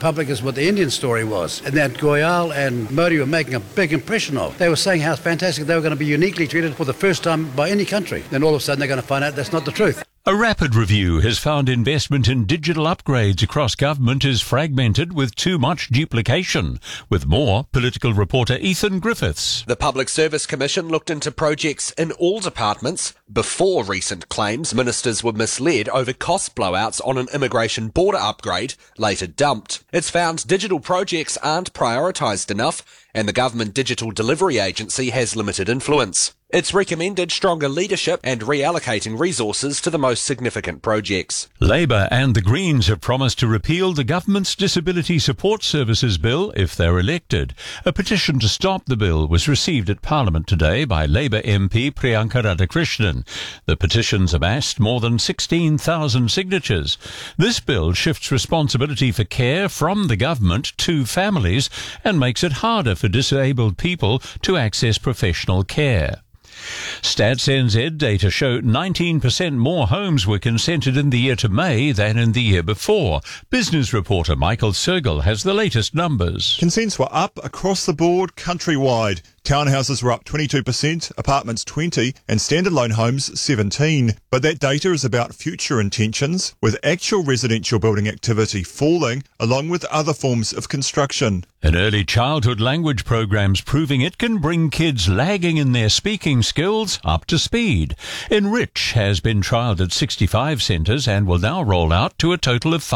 public as what the Indian story was, and that Goyal and Modi were making a big impression of. They were saying how fantastic they were going to be uniquely treated for the first time by any country. Then all of a sudden they're going to find out that's not the truth. A rapid review has found investment in digital upgrades across government is fragmented with too much duplication. With more, political reporter Ethan Griffiths. The Public Service Commission looked into projects in all departments before recent claims ministers were misled over cost blowouts on an immigration border upgrade, later dumped. It's found digital projects aren't prioritised enough, and the Government Digital Delivery Agency has limited influence. It's recommended stronger leadership and reallocating resources to the most significant projects. Labour and the Greens have promised to repeal the government's Disability Support Services Bill if they're elected. A petition to stop the bill was received at Parliament today by Labour MP Priyanka Radhakrishnan. The petition's amassed more than 16,000 signatures. This bill shifts responsibility for care from the government to families and makes it harder for disabled people to access professional care. Stats NZ data show 19% more homes were consented in the year to May than in the year before. Business reporter Michael Sergel has the latest numbers. Consents were up across the board countrywide. Townhouses were up 22%, apartments 20%, and standalone homes 17%. But that data is about future intentions, with actual residential building activity falling, along with other forms of construction. An early childhood language program's proving it can bring kids lagging in their speaking skills up to speed. Enrich has been trialled at 65 centres and will now roll out to a total of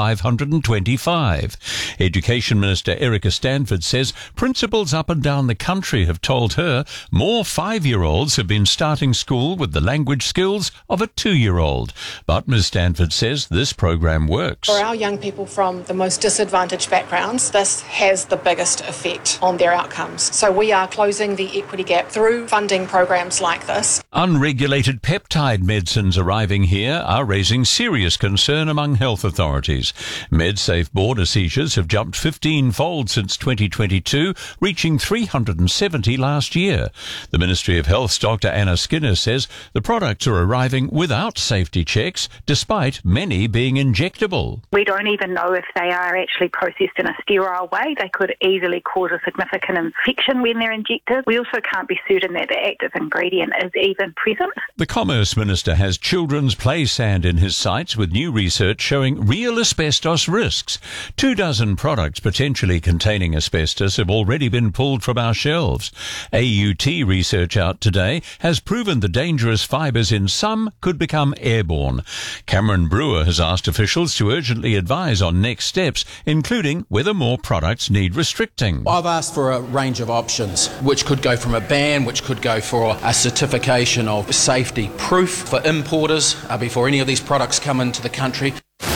525. Education Minister Erica Stanford says principals up and down the country have told her more 5-year-olds have been starting school with the language skills of a 2-year-old. But Ms. Stanford says this program works. For our young people from the most disadvantaged backgrounds, this has the biggest effect on their outcomes. So we are closing the equity gap through funding programs like this. Unregulated peptide medicines arriving here are raising serious concern among health authorities. MedSafe border seizures have jumped 15-fold since 2022, reaching 370 last year. The Ministry of Health's Dr. Anna Skinner says the products are arriving without safety checks, despite many being injectable. We don't even know if they are actually processed in a sterile way. They could easily cause a significant infection when they're injected. We also can't be certain that the active ingredient is even present. The Commerce Minister has children's play sand in his sights, with new research showing real asbestos risks. 24 products potentially containing asbestos have already been pulled from our shelves. AUT research out today has proven the dangerous fibres in some could become airborne. Cameron Brewer has asked officials to urgently advise on next steps, including whether more products need restricting. I've asked for a range of options, which could go from a ban, which could go for a certification of safety proof for importers before any of these products come into the country.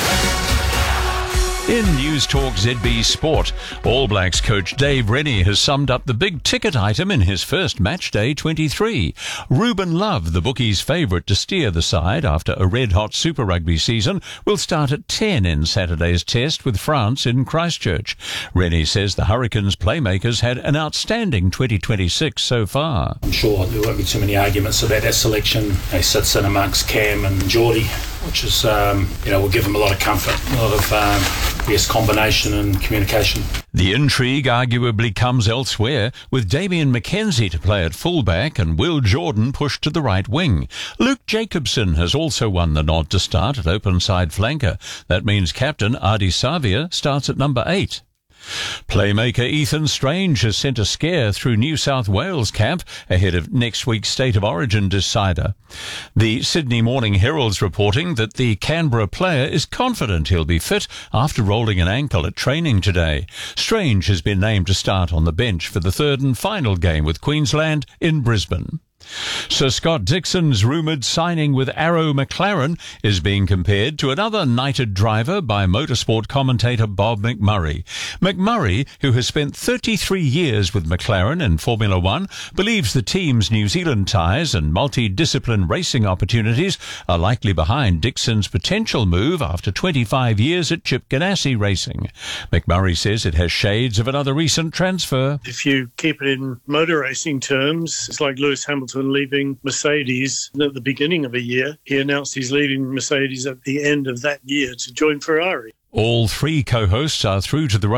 In News Talk ZB Sport, All Blacks coach Dave Rennie has summed up the big ticket item in his first match day 23. Ruben Love, the bookies' favourite to steer the side after a red-hot Super Rugby season, will start at 10 in Saturday's test with France in Christchurch. Rennie says the Hurricanes' playmakers had an outstanding 2026 so far. I'm sure there won't be too many arguments about that selection. He sits in amongst Cam and Geordie, which is, will give them a lot of comfort, a lot of combination and communication. The intrigue arguably comes elsewhere, with Damien McKenzie to play at fullback and Will Jordan pushed to the right wing. Luke Jacobson has also won the nod to start at open side flanker. That means captain Adi Savia starts at number 8. Playmaker Ethan Strange has sent a scare through New South Wales camp ahead of next week's State of Origin decider. The Sydney Morning Herald's reporting that the Canberra player is confident he'll be fit after rolling an ankle at training today. Strange has been named to start on the bench for the third and final game with Queensland in Brisbane. Sir Scott Dixon's rumoured signing with Arrow McLaren is being compared to another knighted driver by motorsport commentator Bob McMurray. McMurray, who has spent 33 years with McLaren in Formula One, believes the team's New Zealand ties and multi-discipline racing opportunities are likely behind Dixon's potential move after 25 years at Chip Ganassi Racing. McMurray says it has shades of another recent transfer. If you keep it in motor racing terms, it's like Lewis Hamilton leaving Mercedes at the beginning of a year. He announced he's leaving Mercedes at the end of that year to join Ferrari. All three co-hosts are through to the